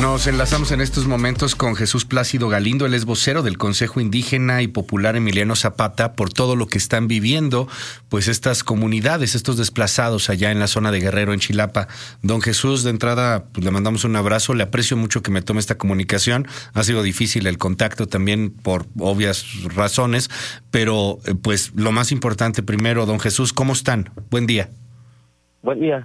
Nos enlazamos en estos momentos con Jesús Plácido Galindo. Él es vocero del Consejo Indígena y Popular Emiliano Zapata por todo lo que están viviendo pues estas comunidades, estos desplazados allá en la zona de Guerrero, en Chilapa. Don Jesús, de entrada pues, le mandamos un abrazo. Le aprecio mucho que me tome esta comunicación. Ha sido difícil el contacto también por obvias razones, pero pues lo más importante primero, don Jesús, ¿cómo están? Buen día. Buen día.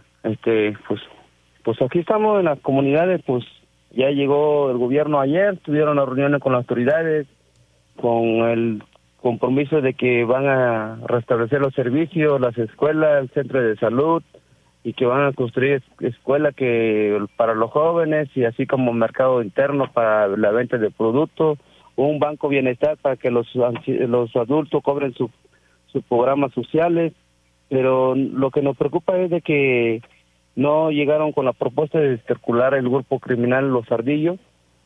Pues aquí estamos en las comunidades, pues ya llegó el gobierno ayer, tuvieron las reuniones con las autoridades, con el compromiso de que van a restablecer los servicios, las escuelas, el centro de salud, y que van a construir escuelas que para los jóvenes, y así como mercado interno para la venta de productos, un banco bienestar para que los adultos cobren sus programas sociales. Pero lo que nos preocupa es de que no llegaron con la propuesta de circular el grupo criminal Los Ardillos,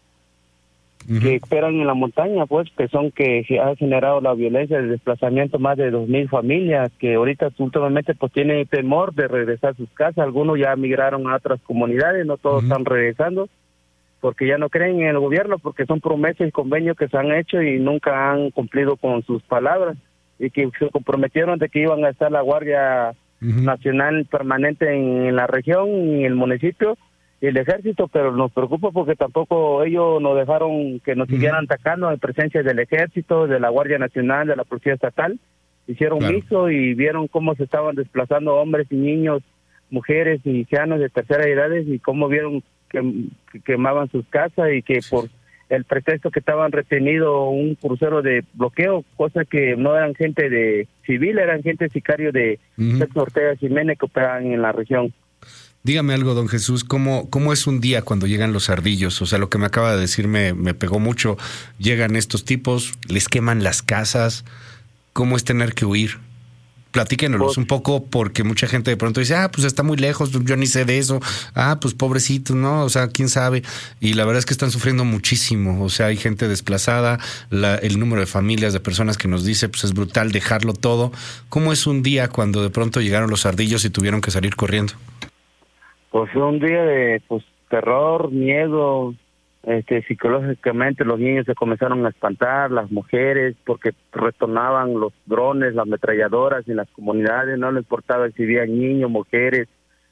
que esperan en la montaña, pues, que ha generado la violencia, el desplazamiento más de 2,000 familias, que ahorita últimamente pues tienen temor de regresar a sus casas. Algunos ya migraron a otras comunidades, no todos están regresando, porque ya no creen en el gobierno, porque son promesas y convenios que se han hecho y nunca han cumplido con sus palabras, y que se comprometieron de que iban a estar la Guardia Nacional permanente en la región, en el municipio, y el ejército, pero nos preocupa porque tampoco ellos nos dejaron que nos siguieran atacando en presencia del ejército, de la Guardia Nacional, de la Policía Estatal. Hicieron miso y vieron cómo se estaban desplazando hombres y niños, mujeres y ancianos de tercera edad, y cómo vieron que quemaban sus casas, y que por el pretexto que estaban retenido un crucero de bloqueo, cosa que no eran gente de civil, eran gente sicario de Sexto Ortega Jiménez que operaban en la región. Dígame algo, don Jesús, ¿cómo es un día cuando llegan los ardillos? O sea, lo que me acaba de decir me pegó mucho. Llegan estos tipos, les queman las casas. ¿Cómo es tener que huir? Platíquenos un poco, porque mucha gente de pronto dice, pues está muy lejos, yo ni sé de eso. Pues pobrecito, ¿no? O sea, quién sabe. Y la verdad es que están sufriendo muchísimo. O sea, hay gente desplazada, el número de familias, de personas que nos dice, pues es brutal dejarlo todo. ¿Cómo es un día cuando de pronto llegaron los ardillos y tuvieron que salir corriendo? Pues fue un día de terror, miedo. Psicológicamente los niños se comenzaron a espantar, las mujeres, porque retornaban los drones, las ametralladoras en las comunidades, no les importaba si había niños, mujeres,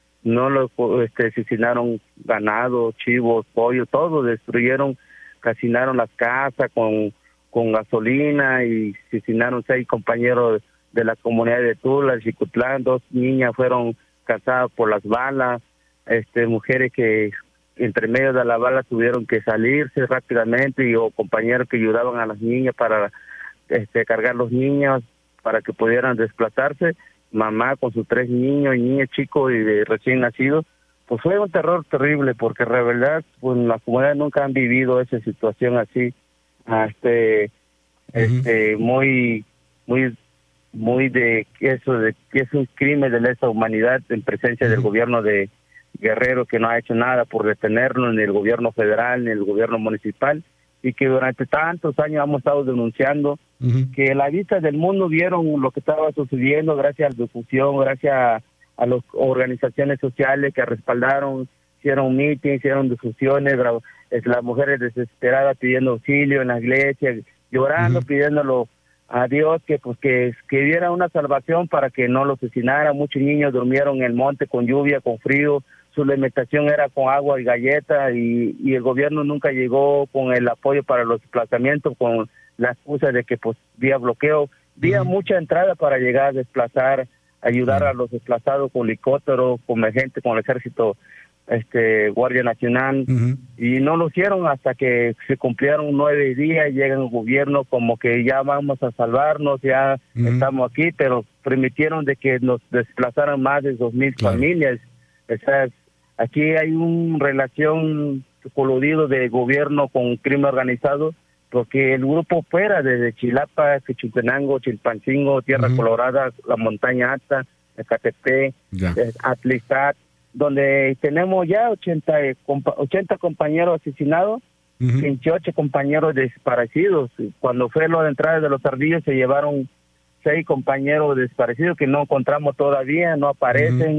no los asesinaron ganado, chivos, pollo, todo destruyeron, calcinaron las casas con gasolina, y asesinaron 6 compañeros de la comunidad de Tula, Chicutlán. 2 niñas fueron cazadas por las balas, mujeres que entre medio de la bala tuvieron que salirse rápidamente, o compañeros que ayudaban a las niñas para cargar los niños para que pudieran desplazarse, mamá con sus 3 niños y niños chicos y de recién nacidos. Pues fue un terror terrible, porque en realidad pues las comunidades nunca han vivido esa situación así, muy de eso, de que es un crimen de lesa humanidad en presencia del gobierno de Guerrero, que no ha hecho nada por detenerlo, ni el gobierno federal, ni el gobierno municipal, y que durante tantos años hemos estado denunciando, que a la vista del mundo vieron lo que estaba sucediendo gracias a la difusión, gracias a las organizaciones sociales que respaldaron, hicieron mítines, hicieron difusiones, las mujeres desesperadas pidiendo auxilio en la iglesia, llorando, pidiéndolo a Dios que diera una salvación para que no lo asesinara. Muchos niños durmieron en el monte con lluvia, con frío, su alimentación era con agua y galletas, y el gobierno nunca llegó con el apoyo para los desplazamientos, con la excusa de que había bloqueo, había mucha entrada para llegar a desplazar, ayudar a los desplazados con helicópteros, con gente, con el ejército, Guardia Nacional, y no lo hicieron hasta que se cumplieron 9 días, llega el gobierno como que ya vamos a salvarnos, ya estamos aquí, pero permitieron de que nos desplazaran más de 2,000 familias. O sea, aquí hay una relación coludido de gobierno con crimen organizado, porque el grupo fuera desde Chilapa, Quechutenango, Chilpancingo, Tierra Colorada, la Montaña Alta, Ecatepec, Atlixat, donde tenemos ya 80 compañeros asesinados, 28 compañeros desaparecidos. Cuando fue la entrada de los ardillos se llevaron 6 compañeros desaparecidos que no encontramos todavía, no aparecen.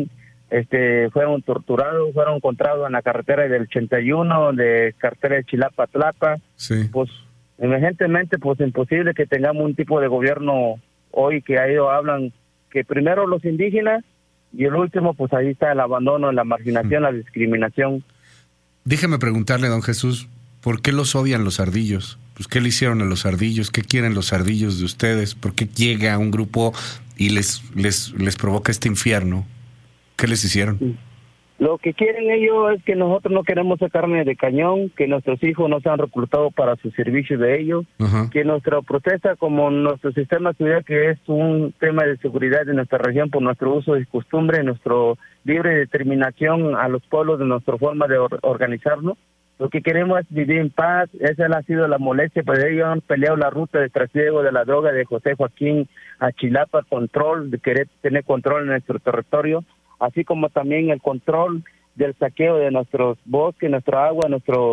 fueron torturados, fueron encontrados en la carretera del 81, de carretera de Chilapa a Tlapa. Sí. Pues emergentemente, pues imposible que tengamos un tipo de gobierno hoy que ellos hablan que primero los indígenas y el último, pues ahí está el abandono, la marginación, la discriminación. Déjeme preguntarle, don Jesús, ¿por qué los odian los ardillos? Pues, ¿qué le hicieron a los ardillos? ¿Qué quieren los ardillos de ustedes? ¿Por qué llega un grupo y les provoca este infierno? ¿Qué les hicieron? Lo que quieren ellos es que nosotros no queremos ser carne de cañón, que nuestros hijos no sean reclutados para su servicio de ellos, que nuestra protesta, como nuestro sistema de seguridad, que es un tema de seguridad de nuestra región por nuestro uso y costumbre, nuestra libre determinación a los pueblos de nuestra forma de organizarnos. Lo que queremos es vivir en paz. Esa ha sido la molestia, pues ellos han peleado la ruta de trasiego de la droga de José Joaquín a Chilapa, de querer tener control en nuestro territorio, así como también el control del saqueo de nuestros bosques, nuestra agua,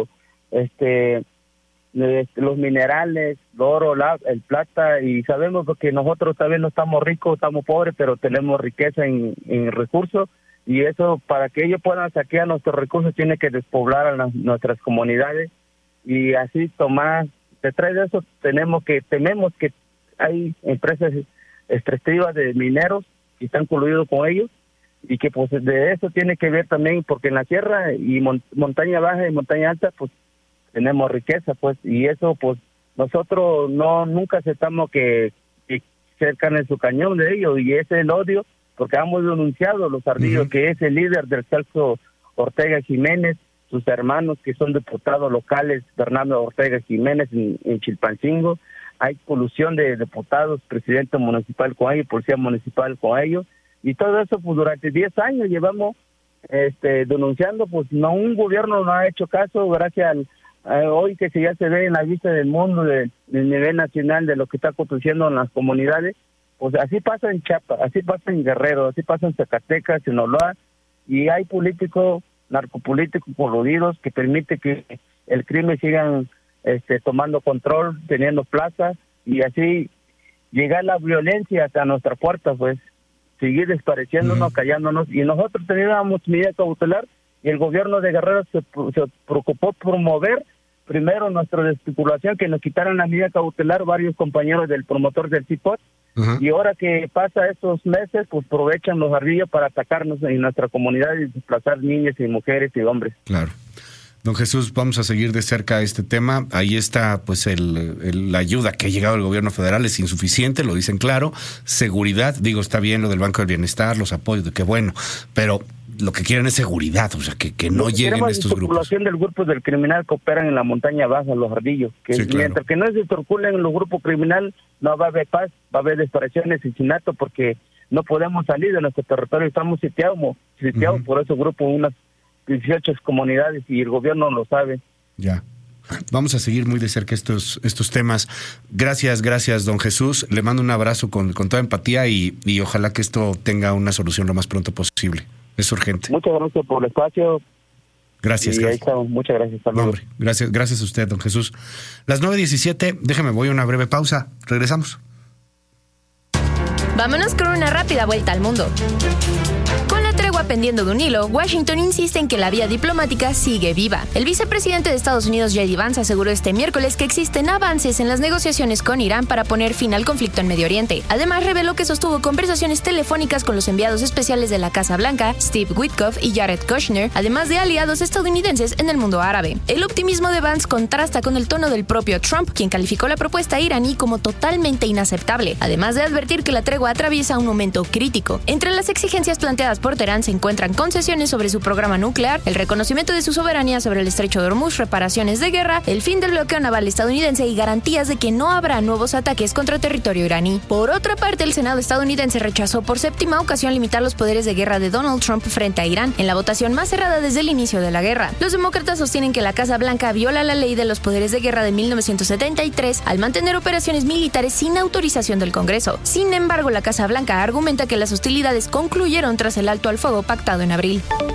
los minerales, el oro, el plata, y sabemos que nosotros también no estamos ricos, estamos pobres, pero tenemos riqueza en recursos, y eso, para que ellos puedan saquear nuestros recursos, tiene que despoblar a nuestras comunidades, y así tomar, detrás de eso tememos que hay empresas extractivas de mineros que están coludidos con ellos, y que pues de eso tiene que ver también, porque en la sierra y montaña baja y montaña alta pues tenemos riqueza, pues, y eso pues nosotros nunca aceptamos que cercan en su cañón de ellos, y ese es el odio, porque hemos denunciado los ardillos, que es el líder del Celso Ortega Jiménez, sus hermanos que son diputados locales, Bernardo Ortega Jiménez en Chilpancingo, hay colusión de diputados, presidente municipal con ellos, policía municipal con ellos, y todo eso pues durante 10 años llevamos denunciando, pues no, un gobierno no ha hecho caso, gracias hoy que ya se ve en la vista del mundo, del nivel nacional, de lo que está aconteciendo en las comunidades, pues así pasa en Chiapas, así pasa en Guerrero, así pasa en Zacatecas, en Sinaloa, y hay políticos, narcopolíticos coludidos que permiten que el crimen sigan tomando control, teniendo plazas, y así llegar la violencia hasta nuestra puerta, pues seguir desapareciéndonos, callándonos, y nosotros teníamos medida cautelar, y el gobierno de Guerrero se preocupó por promover primero nuestra desesperación, que nos quitaran la medida cautelar varios compañeros del promotor del CIPOT, y ahora que pasa estos meses, pues aprovechan los ardillos para atacarnos en nuestra comunidad y desplazar niñas y mujeres y hombres. Claro. Don Jesús, vamos a seguir de cerca este tema. Ahí está, pues, la ayuda que ha llegado el gobierno federal es insuficiente, lo dicen claro. Seguridad, digo, está bien lo del Banco del Bienestar, los apoyos, qué bueno, pero lo que quieren es seguridad, o sea, que no lleguen estos grupos. La circulación del grupo del criminal que operan en la montaña baja, los ardillos, que sí, claro. Mientras que no se circulen en los grupos criminal, no va a haber paz, va a haber desaparición, asesinato, porque no podemos salir de nuestro territorio, estamos sitiados por esos grupos, unas 18 comunidades, y el gobierno lo sabe. Ya. Vamos a seguir muy de cerca estos temas. Gracias, don Jesús. Le mando un abrazo con toda empatía y ojalá que esto tenga una solución lo más pronto posible. Es urgente. Muchas gracias por el espacio. Gracias. Y ahí estamos. Muchas gracias. Saludos. Hombre, gracias a usted, don Jesús. Las 9:17, déjame, voy a una breve pausa. Regresamos. Vámonos con una rápida vuelta al mundo. Con la tregua pendiendo de un hilo, Washington insiste en que la vía diplomática sigue viva. El vicepresidente de Estados Unidos, J.D. Vance, aseguró este miércoles que existen avances en las negociaciones con Irán para poner fin al conflicto en Medio Oriente. Además, reveló que sostuvo conversaciones telefónicas con los enviados especiales de la Casa Blanca, Steve Witkoff y Jared Kushner, además de aliados estadounidenses en el mundo árabe. El optimismo de Vance contrasta con el tono del propio Trump, quien calificó la propuesta iraní como totalmente inaceptable, además de advertir que la tregua atraviesa un momento crítico. Entre las exigencias planteadas por Teherán se encuentran concesiones sobre su programa nuclear, el reconocimiento de su soberanía sobre el estrecho de Hormuz, reparaciones de guerra, el fin del bloqueo naval estadounidense y garantías de que no habrá nuevos ataques contra territorio iraní. Por otra parte, el Senado estadounidense rechazó por 7ª ocasión limitar los poderes de guerra de Donald Trump frente a Irán, en la votación más cerrada desde el inicio de la guerra. Los demócratas sostienen que la Casa Blanca viola la ley de los poderes de guerra de 1973 al mantener operaciones militares sin autorización del Congreso. Sin embargo, la Casa Blanca argumenta que las hostilidades concluyeron tras el alto al fuego pactado en abril.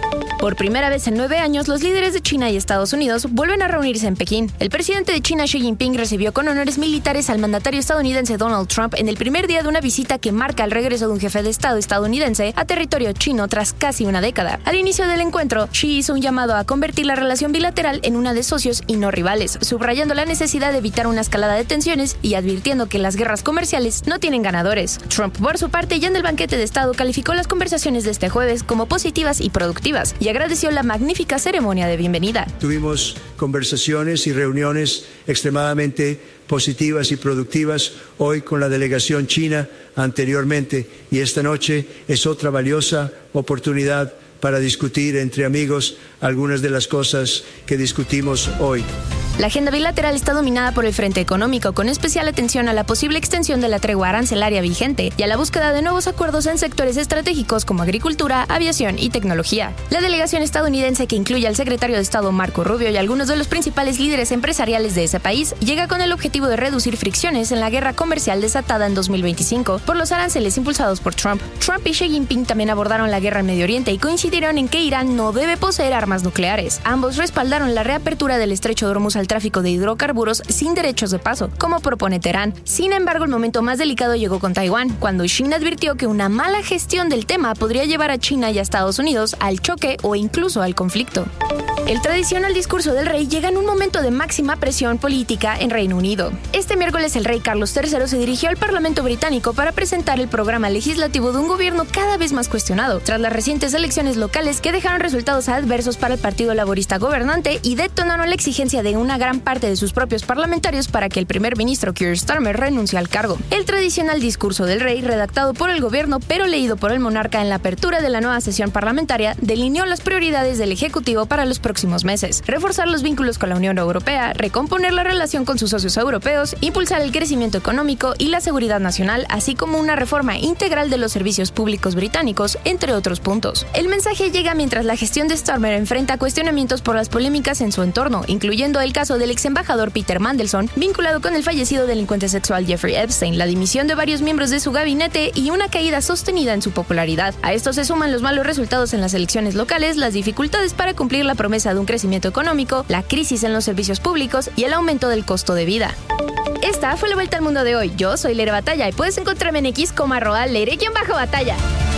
Por primera vez en 9 años, los líderes de China y Estados Unidos vuelven a reunirse en Pekín. El presidente de China, Xi Jinping, recibió con honores militares al mandatario estadounidense Donald Trump en el primer día de una visita que marca el regreso de un jefe de Estado estadounidense a territorio chino tras casi una década. Al inicio del encuentro, Xi hizo un llamado a convertir la relación bilateral en una de socios y no rivales, subrayando la necesidad de evitar una escalada de tensiones y advirtiendo que las guerras comerciales no tienen ganadores. Trump, por su parte, ya en el banquete de Estado, calificó las conversaciones de este jueves como positivas y productivas y agradeció la magnífica ceremonia de bienvenida. Tuvimos conversaciones y reuniones extremadamente positivas y productivas hoy con la delegación china anteriormente, y esta noche es otra valiosa oportunidad para discutir entre amigos algunas de las cosas que discutimos hoy. La agenda bilateral está dominada por el frente económico, con especial atención a la posible extensión de la tregua arancelaria vigente y a la búsqueda de nuevos acuerdos en sectores estratégicos como agricultura, aviación y tecnología. La delegación estadounidense, que incluye al secretario de Estado Marco Rubio y algunos de los principales líderes empresariales de ese país, llega con el objetivo de reducir fricciones en la guerra comercial desatada en 2025 por los aranceles impulsados por Trump. Trump y Xi Jinping también abordaron la guerra en Medio Oriente y coincidieron en que Irán no debe poseer armas nucleares. Ambos respaldaron la reapertura del estrecho de Hormuz al tráfico de hidrocarburos sin derechos de paso, como propone Teherán. Sin embargo, el momento más delicado llegó con Taiwán, cuando China advirtió que una mala gestión del tema podría llevar a China y a Estados Unidos al choque o incluso al conflicto. El tradicional discurso del rey llega en un momento de máxima presión política en Reino Unido. Este miércoles el rey Carlos III se dirigió al Parlamento británico para presentar el programa legislativo de un gobierno cada vez más cuestionado, tras las recientes elecciones locales que dejaron resultados adversos para el Partido Laborista gobernante y detonaron la exigencia de una gran parte de sus propios parlamentarios para que el primer ministro Keir Starmer renuncie al cargo. El tradicional discurso del rey, redactado por el gobierno pero leído por el monarca en la apertura de la nueva sesión parlamentaria, delineó las prioridades del Ejecutivo para los próximos meses: reforzar los vínculos con la Unión Europea, recomponer la relación con sus socios europeos, impulsar el crecimiento económico y la seguridad nacional, así como una reforma integral de los servicios públicos británicos, entre otros puntos. El mensaje llega mientras la gestión de Starmer enfrenta cuestionamientos por las polémicas en su entorno, incluyendo el caso del ex embajador Peter Mandelson, vinculado con el fallecido delincuente sexual Jeffrey Epstein, la dimisión de varios miembros de su gabinete y una caída sostenida en su popularidad. A esto se suman los malos resultados en las elecciones locales, las dificultades para cumplir la promesa de un crecimiento económico, la crisis en los servicios públicos y el aumento del costo de vida. Esta fue la Vuelta al Mundo de hoy. Yo soy Leire Batalla y puedes encontrarme en X como @Leire_Batalla.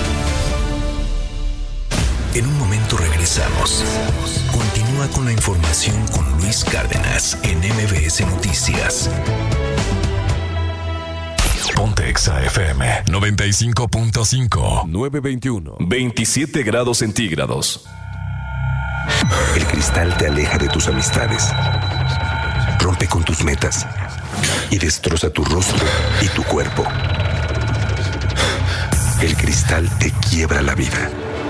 En un momento regresamos. Continúa con la información con Luis Cárdenas en MBS Noticias. Ponte Exa FM 95.5 921 27 grados centígrados. El cristal te aleja de tus amistades, rompe con tus metas y destroza tu rostro y tu cuerpo. El cristal te quiebra la vida.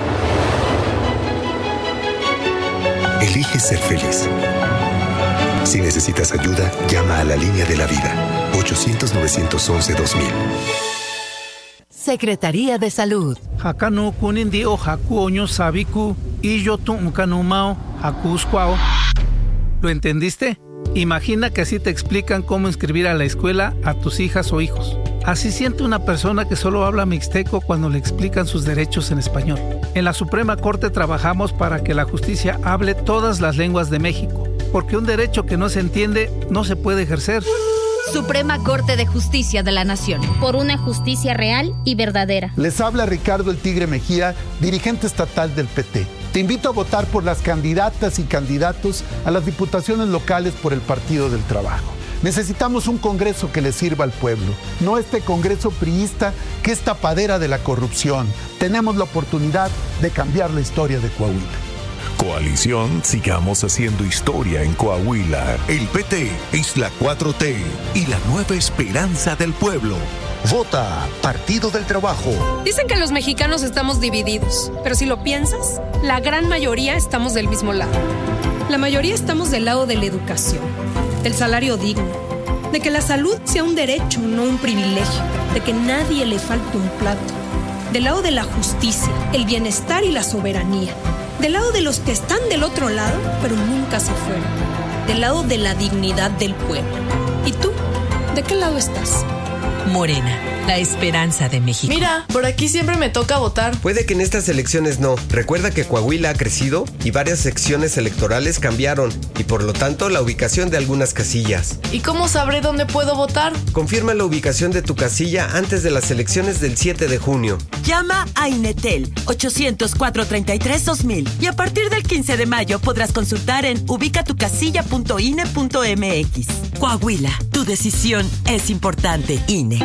Elige ser feliz. Si necesitas ayuda, llama a la línea de la vida. 800-911-2000. Secretaría de Salud. Hakano kunindi o haku oño sabiku y yo tunkanumao hakuskwao. ¿Lo entendiste? Imagina que así te explican cómo inscribir a la escuela a tus hijas o hijos. Así siente una persona que solo habla mixteco cuando le explican sus derechos en español. En la Suprema Corte trabajamos para que la justicia hable todas las lenguas de México, porque un derecho que no se entiende no se puede ejercer. Suprema Corte de Justicia de la Nación. Por una justicia real y verdadera. Les habla Ricardo El Tigre Mejía, dirigente estatal del PT. Te invito a votar por las candidatas y candidatos a las diputaciones locales por el Partido del Trabajo. Necesitamos un Congreso que le sirva al pueblo, no este Congreso priista que es tapadera de la corrupción. Tenemos la oportunidad de cambiar la historia de Coahuila. Coalición Sigamos Haciendo Historia en Coahuila. El PT es la 4T y la nueva esperanza del pueblo. Vota Partido del Trabajo. Dicen que los mexicanos estamos divididos, pero si lo piensas, la gran mayoría estamos del mismo lado. La mayoría estamos del lado de la educación, del salario digno, de que la salud sea un derecho, no un privilegio, de que nadie le falte un plato, del lado de la justicia, el bienestar y la soberanía, del lado de los que están del otro lado, pero nunca se fueron, del lado de la dignidad del pueblo. ¿Y tú? ¿De qué lado estás? Morena, la esperanza de México. Mira, por aquí siempre me toca votar. Puede que en estas elecciones no. Recuerda que Coahuila ha crecido y varias secciones electorales cambiaron y por lo tanto la ubicación de algunas casillas. ¿Y cómo sabré dónde puedo votar? Confirma la ubicación de tu casilla antes de las elecciones del 7 de junio. Llama a Inetel 800-433-2000 y a partir del 15 de mayo podrás consultar en ubicatucasilla.ine.mx. Coahuila, tu decisión es importante. INE.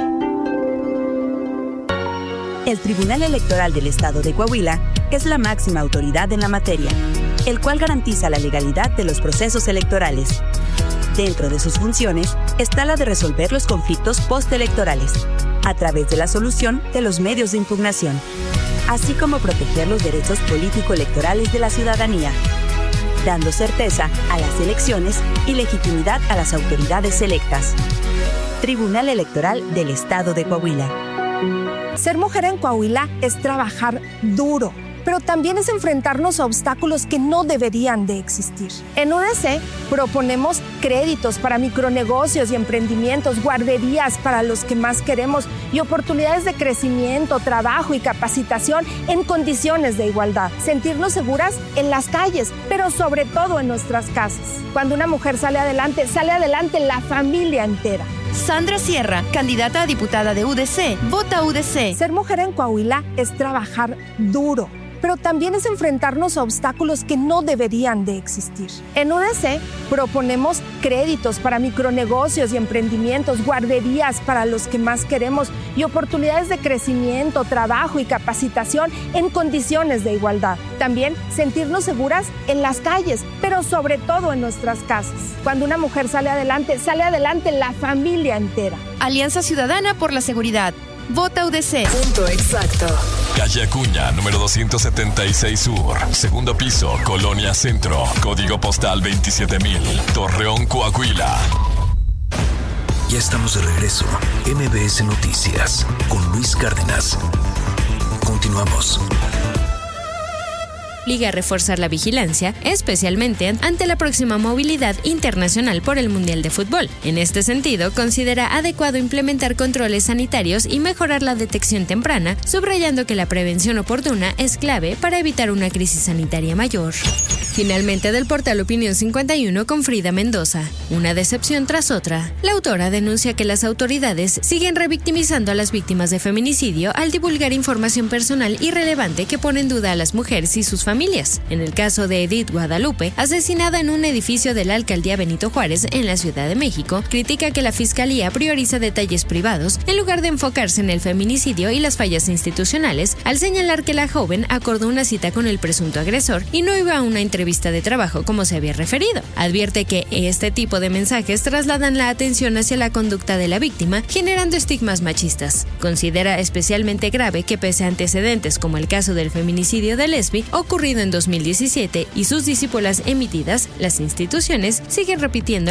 El Tribunal Electoral del Estado de Coahuila es la máxima autoridad en la materia, el cual garantiza la legalidad de los procesos electorales. Dentro de sus funciones está la de resolver los conflictos postelectorales a través de la solución de los medios de impugnación, así como proteger los derechos político-electorales de la ciudadanía, dando certeza a las elecciones y legitimidad a las autoridades electas. Tribunal Electoral del Estado de Coahuila. Ser mujer en Coahuila es trabajar duro, pero también es enfrentarnos a obstáculos que no deberían de existir. En UDC proponemos créditos para micronegocios y emprendimientos, guarderías para los que más queremos y oportunidades de crecimiento, trabajo y capacitación en condiciones de igualdad. Sentirnos seguras en las calles, pero sobre todo en nuestras casas. Cuando una mujer sale adelante la familia entera. Sandra Sierra, candidata a diputada de UDC. Vota UDC. Ser mujer en Coahuila es trabajar duro, pero también es enfrentarnos a obstáculos que no deberían de existir. En UDC proponemos créditos para micronegocios y emprendimientos, guarderías para los que más queremos y oportunidades de crecimiento, trabajo y capacitación en condiciones de igualdad. También sentirnos seguras en las calles, pero sobre todo en nuestras casas. Cuando una mujer sale adelante la familia entera. Alianza Ciudadana por la Seguridad. Vota UDC. Punto exacto. Calle Acuña, número 276 Sur. Segundo piso, Colonia Centro. Código postal 27000. Torreón, Coahuila. Ya estamos de regreso. MBS Noticias con Luis Cárdenas. Continuamos. Obliga a reforzar la vigilancia, especialmente ante la próxima movilidad internacional por el Mundial de Fútbol. En este sentido, considera adecuado implementar controles sanitarios y mejorar la detección temprana, subrayando que la prevención oportuna es clave para evitar una crisis sanitaria mayor. Finalmente, del portal Opinión 51 con Frida Mendoza. Una decepción tras otra. La autora denuncia que las autoridades siguen revictimizando a las víctimas de feminicidio al divulgar información personal irrelevante que pone en duda a las mujeres y sus familias. En el caso de Edith Guadalupe, asesinada en un edificio de la alcaldía Benito Juárez en la Ciudad de México, critica que la fiscalía prioriza detalles privados en lugar de enfocarse en el feminicidio y las fallas institucionales, al señalar que la joven acordó una cita con el presunto agresor y no iba a una entrevista de trabajo como se había referido. Advierte que este tipo de mensajes trasladan la atención hacia la conducta de la víctima, generando estigmas machistas. Considera especialmente grave que pese a antecedentes como el caso del feminicidio de Lesbi, ocurrido en 2017, y sus discípulas emitidas, las instituciones siguen repitiendo